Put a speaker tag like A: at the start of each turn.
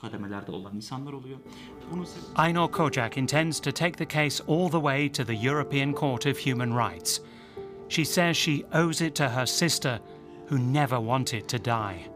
A: kademelerde olan insanlar oluyor.
B: Ainur Kocak intends to take the case all the way to the European Court of Human Rights. She says she owes it to her sister, who never wanted to die.